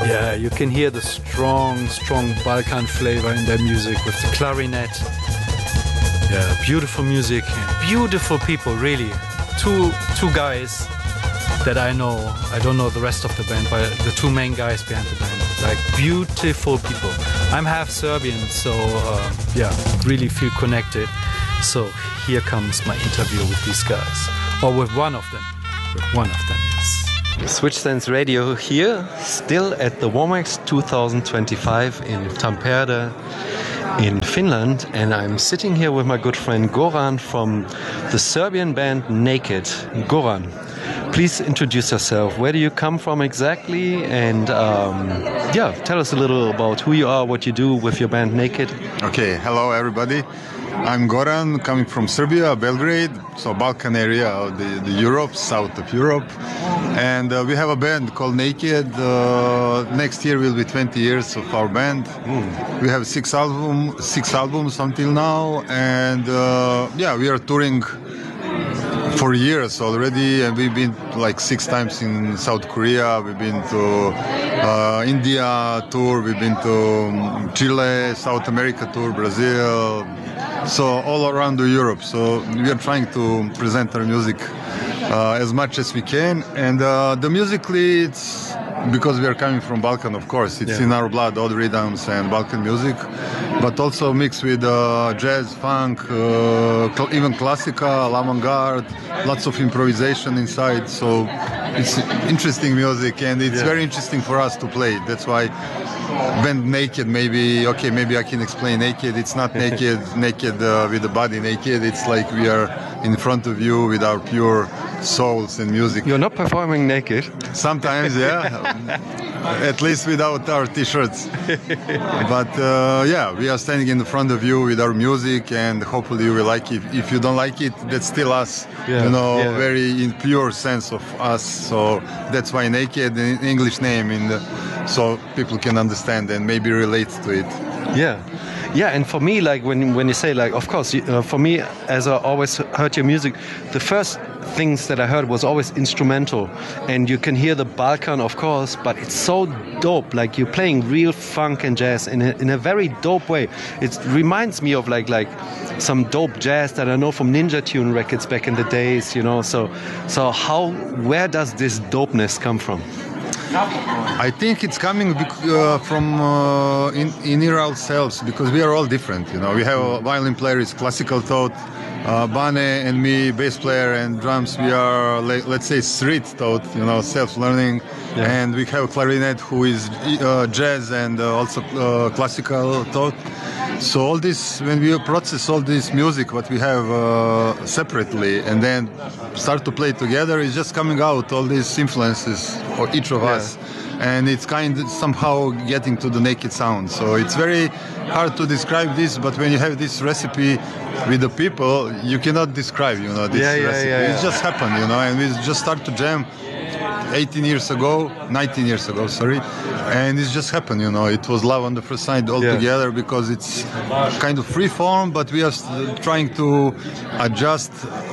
Yeah, you can hear the strong Balkan flavor in their music with the clarinet. Yeah, beautiful music, beautiful people, really. Two guys that I know. I don't know the rest of the band, but the two main guys behind the band. Like, beautiful people. I'm half Serbian, so yeah, really feel connected. So here comes my interview with these guys. Or with one of them. Yes. Switch Sense Radio here, still at the Womex 2025 in Tampere in Finland, and I'm sitting here with my good friend Goran from the Serbian band Naked. Goran, please introduce yourself. Where do you come from exactly? And yeah, tell us a little about who you are, what you do with your band Naked. Okay, hello everybody. I'm Goran, coming from Serbia, Belgrade, so Balkan area of the Europe, south of Europe. And we have a band called Naked. Next year will be 20 years of our band. We have six albums until now. And yeah, we are touring for years already. And we've been like 6 times in South Korea. We've been to India tour. We've been to Chile, South America tour, Brazil. So all around Europe. So we are trying to present our music as much as we can. And the musically, it's because we are coming from Balkan, of course. It's in our blood, all rhythms and Balkan music, but also mixed with jazz, funk, even classical, avant-garde, lots of improvisation inside. So it's interesting music, and it's very interesting for us to play. That's why band Naked, maybe I can explain Naked. It's not naked with the body naked. It's like we are in front of you with our pure souls and music. You're not performing naked? Sometimes, yeah. At least without our t-shirts. But yeah, we are standing in front of you with our music, and hopefully you will like it. If you don't like it, that's still us. Very in pure sense of us. So that's why Naked, an English name, so people can understand and maybe relate to it. Yeah, and for me, like when you say, like, of course, for me, as I always heard your music, the first things that I heard was always instrumental, and you can hear the Balkan, of course, but it's so dope. Like, you're playing real funk and jazz in a very dope way. It reminds me of like some dope jazz that I know from Ninja Tune records back in the days, you know. So where does this dopeness come from? I think it's coming from in ourselves, because we are all different. You know, we have a violin player is classical taught, Bane and me, bass player and drums. We are, let's say, street taught. You know, self-learning, and we have a clarinet who is jazz and also classical taught. So all this, when we process all this music, what we have separately, and then start to play together, is just coming out all these influences for each of us, and it's kind of somehow getting to the Naked sound. So it's very hard to describe this, but when you have this recipe with the people, you cannot describe, you know, this recipe. It just happened, you know, and we just start to jam 19 years ago, sorry, and it just happened, you know. It was love on the first sight altogether, because it's kind of free form, but we are trying to adjust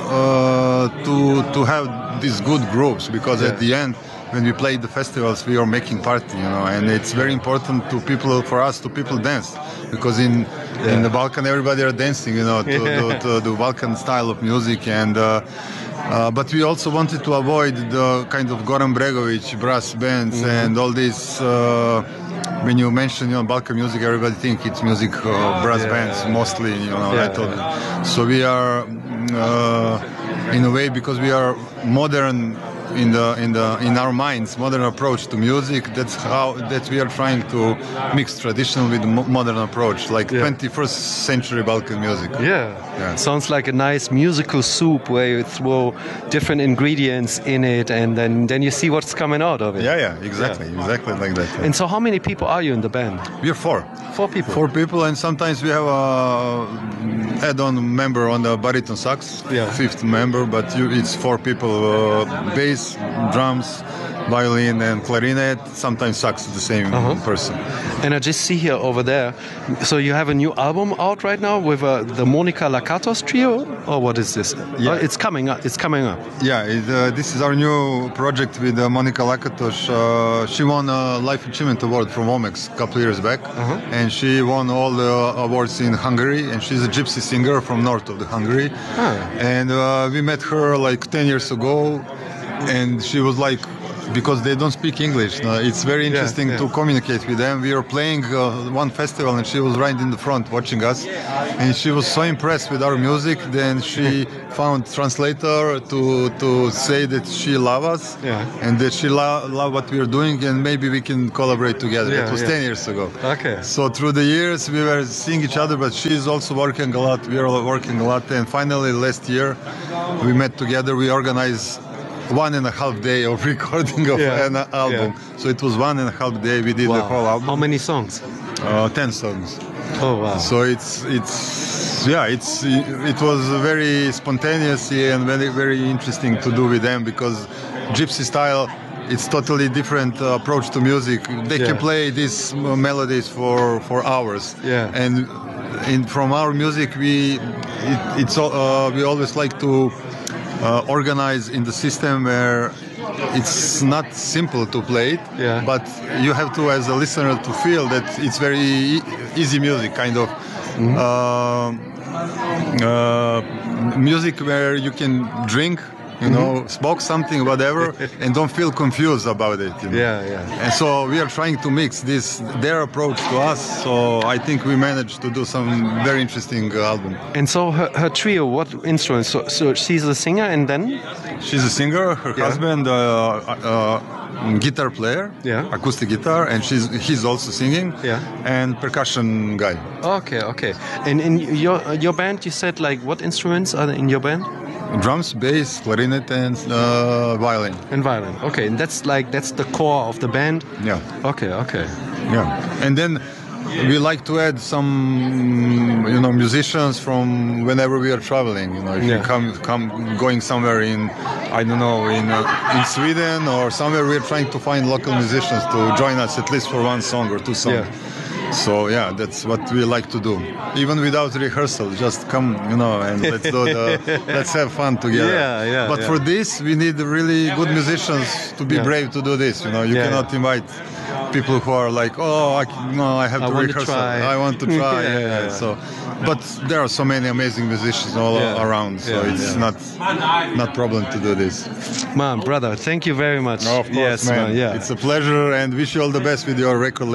to have these good groups, because at the end, when we play the festivals, we are making party, you know, and it's very important to people, for us, to people dance, because in the Balkan everybody are dancing, you know, to the Balkan style of music, and but we also wanted to avoid the kind of Goran Bregović brass bands and all this. When you mention, you know, Balkan music, everybody think it's music brass bands mostly, you know. So we are in a way, because we are modern in our minds, modern approach to music. That's that we are trying to mix traditional with modern approach, like 21st century Balkan music. Sounds like a nice musical soup where you throw different ingredients in it, and then you see what's coming out of it. Exactly like that. And so how many people are you in the band? We are 4 people. 4 people, and sometimes we have a add-on member on the baritone sax, 5th member, but it's 4 people. Bass, bass, drums, violin, and clarinet. Sometimes sax, the same person. And I just see here over there, so you have a new album out right now with the Monica Lakatos trio, or what is this? Yeah. Oh, it's coming up. It's coming up. Yeah, this is our new project with Monica Lakatos. She won a Life Achievement Award from Omex a couple years back, and she won all the awards in Hungary, and she's a gypsy singer from north of the Hungary. And we met her like 10 years ago, and she was like, because they don't speak English, it's very interesting to communicate with them. We were playing one festival, and she was right in the front watching us, and she was so impressed with our music. Then she found translator to say that she loves us, and that she love what we are doing, and maybe we can collaborate together. It was 10 years ago. Okay. So through the years we were seeing each other, but she's also working a lot. We are working a lot, and finally last year we met together. We organized 1.5 day of recording of an album. So it was 1.5 day we did the whole album. How many songs? 10 songs. Oh wow. So it was very spontaneous and very, very interesting to do with them, because gypsy style, it's totally different approach to music. They can play these melodies for hours. And from our music we always like to organize in the system where it's not simple to play it, but you have to, as a listener, to feel that it's very easy music, kind of music where you can drink, smoke something, whatever, and don't feel confused about it. And so we are trying to mix their approach to us. So I think we managed to do some very interesting album. And so her trio, what instruments? So she's a singer, and then she's a singer. Her husband, guitar player, acoustic guitar, and he's also singing, and percussion guy. Okay. And in your band, you said, like, what instruments are in your band? Drums, bass, clarinet, and violin. And violin. Okay, and that's the core of the band. Yeah. Okay. Yeah, and then we like to add some, musicians from whenever we are traveling. If you come going somewhere in, I don't know, in Sweden or somewhere, we are trying to find local musicians to join us at least for one song or two songs. So that's what we like to do, even without rehearsal. Just come, and let's have fun together. But for this, we need really good musicians to be brave to do this. You cannot invite people who are like, I have to rehearse. I want to try. So, but there are so many amazing musicians all around, so it's not problem to do this. Man, brother, thank you very much. Of course, man. It's a pleasure, and wish you all the best with your record.